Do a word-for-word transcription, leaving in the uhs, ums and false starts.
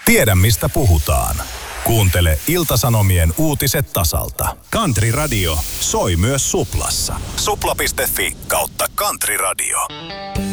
Tiedä mistä puhutaan. Kuuntele Ilta-Sanomien uutiset tasalta. Country Radio soi myös Suplassa. supla piste fi kautta Country Radio.